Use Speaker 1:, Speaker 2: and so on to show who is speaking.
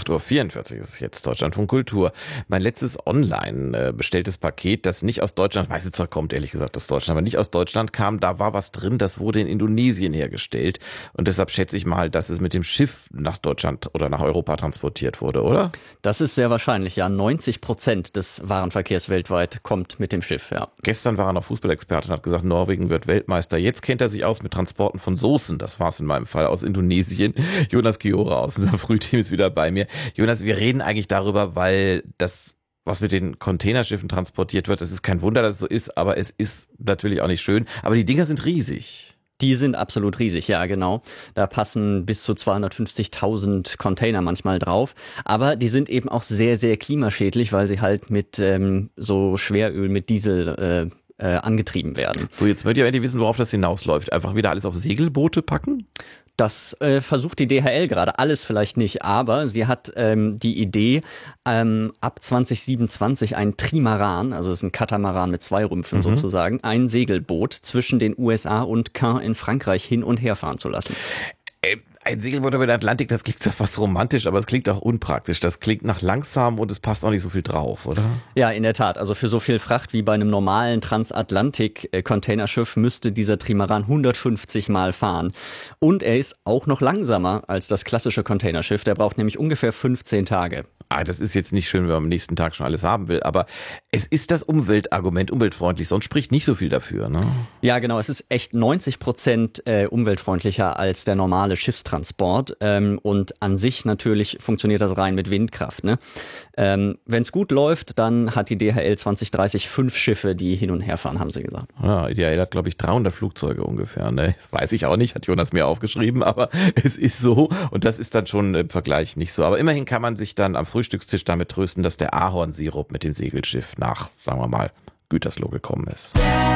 Speaker 1: 8:44 Uhr ist es jetzt, Deutschlandfunk Kultur. Mein letztes online bestelltes Paket, das nicht aus Deutschland, meiste Zeug kommt ehrlich gesagt aus Deutschland, aber nicht aus Deutschland kam, da war was drin, das wurde in Indonesien hergestellt. Und deshalb schätze ich mal, dass es mit dem Schiff nach Deutschland oder nach Europa transportiert wurde, oder?
Speaker 2: Das ist sehr wahrscheinlich, ja. 90% des Warenverkehrs weltweit kommt mit dem Schiff, ja.
Speaker 1: Gestern war er noch Fußballexperte und hat gesagt, Norwegen wird Weltmeister. Jetzt kennt er sich aus mit Transporten von Soßen. Das war es in meinem Fall aus Indonesien. Jonas Kiora aus unserem Frühteam ist wieder bei mir. Jonas, wir reden eigentlich darüber, weil das, was mit den Containerschiffen transportiert wird, es ist kein Wunder, dass es so ist, aber es ist natürlich auch nicht schön. Aber die Dinger sind riesig.
Speaker 2: Die sind absolut riesig, ja genau. Da passen bis zu 250.000 Container manchmal drauf. Aber die sind eben auch sehr, sehr klimaschädlich, weil sie halt mit so Schweröl, mit Diesel angetrieben werden.
Speaker 1: So, jetzt wollt ihr endlich wissen, worauf das hinausläuft. Einfach wieder alles auf Segelboote packen?
Speaker 2: Das versucht die DHL gerade, alles vielleicht nicht, aber sie hat die Idee, ab 2027 ein Trimaran, also das ist ein Katamaran mit 2 Rümpfen sozusagen, ein Segelboot zwischen den USA und Caen in Frankreich hin und her fahren zu lassen.
Speaker 1: Ein Segelboot über den Atlantik, das klingt zwar fast romantisch, aber es klingt auch unpraktisch. Das klingt nach langsam und es passt auch nicht so viel drauf, oder?
Speaker 2: Ja, in der Tat. Also für so viel Fracht wie bei einem normalen Transatlantik-Containerschiff müsste dieser Trimaran 150 Mal fahren. Und er ist auch noch langsamer als das klassische Containerschiff. Der braucht nämlich ungefähr 15 Tage.
Speaker 1: Das ist jetzt nicht schön, wenn man am nächsten Tag schon alles haben will, aber es ist das Umweltargument, umweltfreundlich, sonst spricht nicht so viel dafür, ne?
Speaker 2: Ja, genau, es ist echt 90% umweltfreundlicher als der normale Schiffstransport und an sich natürlich funktioniert das rein mit Windkraft, ne? Wenn es gut läuft, dann hat die DHL 2030 5 Schiffe, die hin und her fahren, haben sie gesagt.
Speaker 1: Ja, die DHL hat, glaube ich, 300 Flugzeuge ungefähr, ne? Das weiß ich auch nicht, hat Jonas mir aufgeschrieben, aber es ist so und das ist dann schon im Vergleich nicht so. Aber immerhin kann man sich dann am Frühstückstisch damit trösten, dass der Ahornsirup mit dem Segelschiff nach, sagen wir mal, Gütersloh gekommen ist.